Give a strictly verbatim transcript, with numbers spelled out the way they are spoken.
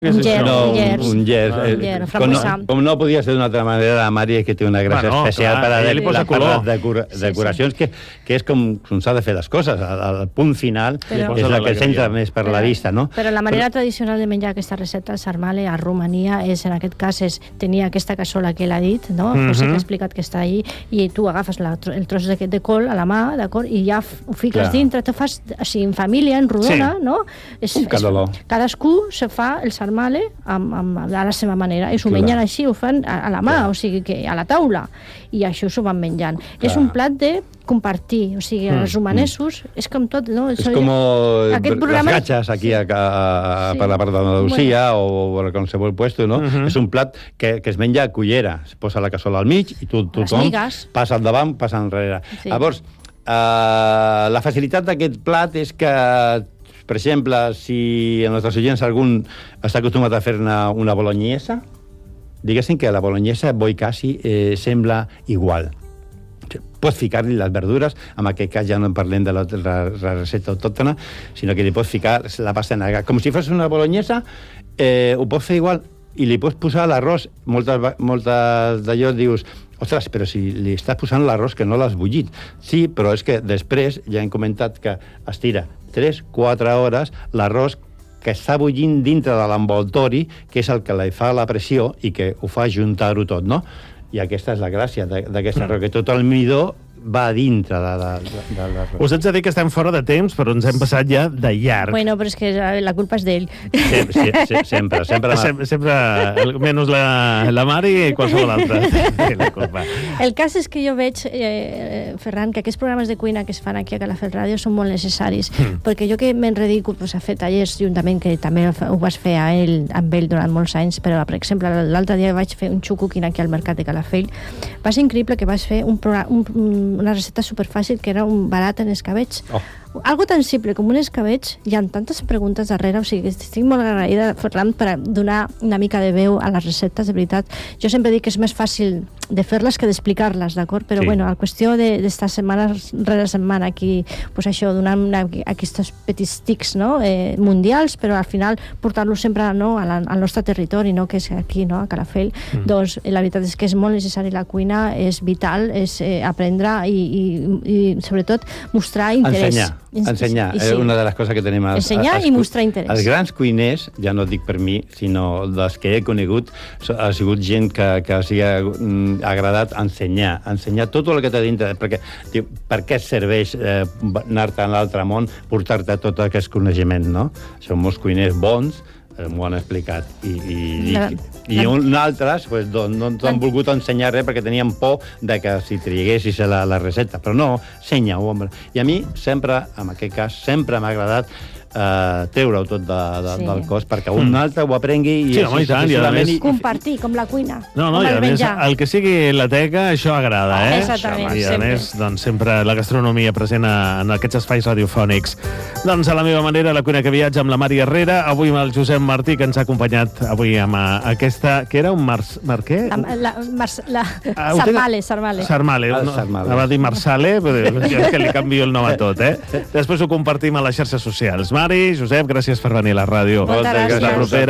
Un ger, no, un ger. Un ger. Un ger, com, no, com no podia ser d'una altra manera, la Mari que té una gràcia bueno, especial clar, per a, li posa per a color. decora, Sí, decoracions, sí. Que, que és com, com s'ha de fer les coses. El, el punt final Però- és el que s'entra més per però, la vista, no? Però la manera però... tradicional de menjar aquesta recepta, el sarmale, a Romania, és, en aquest cas, és tenir aquesta cassola que ell ha dit, no? Mm -hmm. José que ha explicat que està allí, i tu agafes la, el tros de, de col a la mà, d'acord? I ja ho fiques Clar. dintre, te fas, o sigui, en família, en rodona, sí. no? És, Un cadaló. És, cadascú se fa el sarmale amb, amb, a la seva manera, i s'ho mengen així, ho fan a, a la mà, Clar. o sigui, que a la taula, i això s'ho van menjant. Clar. És un plat de compartir, o sigui, mm. els romanesos, mm. és com tot, no? És com les programa... gatxes aquí a, a, sí. per la part d'Andalusia bueno. o per qualsevol puesto, no? Uh -huh. És un plat que, que es menja a cullera, es posa la cassola al mig i tu, tothom passa al davant, passa enrere. Sí. Llavors, eh, la facilitat d'aquest plat és que, per exemple, si en els nostres oients algun està acostumat a fer-ne una bolognesa, diguéssim que la bolognesa boi quasi eh, sembla igual. Pots ficar-li les verdures, en aquest cas ja no en parlem de la, la, la recepta autòctona, sinó que li pots ficar la pasta negra. Com si fos una bolognesa, eh, ho pots fer igual, i li pots posar l'arròs. Moltes, moltes d'allò dius, ostres, però si li estàs posant l'arròs que no l'has bullit. Sí, però és que després ja hem comentat que es tira tres quatre hores l'arròs que està bullint dintre de l'envoltori, que és el que li fa la pressió i que ho fa juntar-ho tot, no? I aquesta és la gràcia d'aquest arròs, que tot el midó va dintre de, de, de, de l'arròs. Us haig de dir que estem fora de temps, però ens hem passat ja de llarg. Bueno, però és que la culpa és d'ell. Sí, sí, sí, sempre, sempre. Sempre, sempre menys la, la Mari i qualsevol altra. Sí, la culpa. El cas és que jo veig, eh, Ferran, que aquests programes de cuina que es fan aquí a Calafell Ràdio són molt necessaris, mm. perquè jo que m'he dedicat pues, a fer tallers juntament, que també ho vas fer a ell, amb ell durant molts anys, però, per exemple, l'altre dia vaig fer un xucuquín aquí al mercat de Calafell. Va ser increïble que vas fer un programa, un, una recepta superfàcil que era un barat en escabetx. Oh. Algo tan simple com un escabetx, hi ha tantes preguntes darrere, o sigui, estic molt agraïda, Ferran, per donar una mica de veu a les receptes, de veritat. Jo sempre dic que és més fàcil de fer-les que d'explicar-les, d'acord? Però, sí. bueno, la qüestió d'estar setmana rere setmana aquí, pues això, donant aquests petits tics, no?, eh, mundials, però al final portar-los sempre, no?, a la, al nostre territori, no?, que és aquí, no?, a Calafell. Mm. Doncs la veritat és que és molt necessari la cuina, és vital, és eh, aprendre i, i, i, sobretot, mostrar interès. Ensenyar. Ensenyar, és sí. una de les coses que tenim... Els, Ensenyar els, i mostrar interès. Els grans cuiners, ja no dic per mi, sinó dels que he conegut, ha sigut gent que, que s'hi ha agradat ensenyar, ensenyar tot el que té dintre, perquè diu, per què serveix eh, anar-te a l'altre món, portar-te tot aquest coneixement, no? Són molts cuiners bons, m'ho han explicat, i, i, la, i, i un altres pues, doncs, no t'han volgut ensenyar res perquè tenien por de que si triguessis la, la recepta, però no, ensenya-ho, home. I a mi sempre, en aquest cas, sempre m'ha agradat Uh, treure-ho tot de, de, sí. del cos perquè un altre ho aprengui i, sí, home, i, tant, i, a més, i compartir, com la cuina, no, no, com el el menjar. menjar. El que sigui la teca, això agrada, eh? Exactament, I a sempre. més, doncs, sempre la gastronomia present en aquests espais radiofònics. Doncs a la meva manera, la cuina que viatja amb la Mari Herrera, avui amb el Josep Martí, que ens ha acompanyat avui amb aquesta, que era un mar... mar què? La, la, mar, la, ah, Sarmale, Sarmale. Sarmale, ah, no, Sarmale. Va dir Marsale, però que li canvio el nom a tot, eh? Després ho compartim a les xarxes socials. Mari, Josep, gràcies per venir a la ràdio. Moltes gràcies. La propera